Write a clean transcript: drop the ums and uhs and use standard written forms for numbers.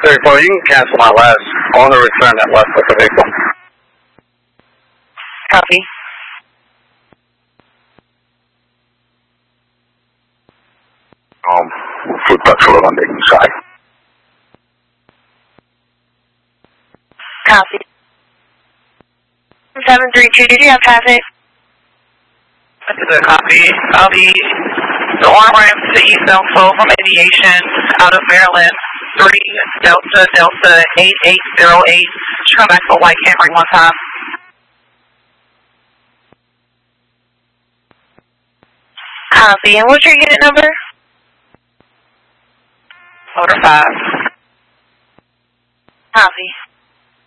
34, you can cancel my last. I want to return that left with the vehicle. Copy. Food patrol on the inside. Copy. 732, did you have traffic? That's a copy. I'll be the on-ramp to East Elmsville from Aviation out of Maryland, 3 Delta 8808. Just come back for White Camry one time. Copy. And what's your unit number? Motor 5.